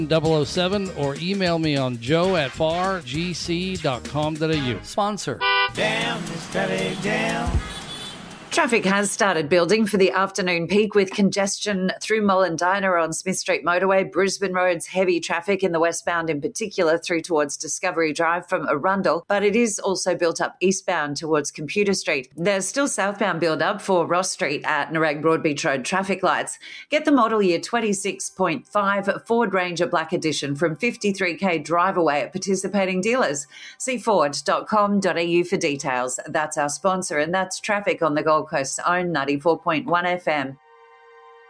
007 or email me on joe@fargc.com.au. Sponsor. Down this traffic jam. Traffic has started building for the afternoon peak with congestion through Mullendina on Smith Street Motorway, Brisbane Roads, heavy traffic in the westbound in particular through towards Discovery Drive from Arundel, but it is also built up eastbound towards Computer Street. There's still southbound build up for Ross Street at Narang Broadbeach Road traffic lights. Get the model year 26.5 Ford Ranger Black Edition from 53k drive away at participating dealers. See ford.com.au for details. That's our sponsor, and that's traffic on the Gold Coast's own 94.1 FM.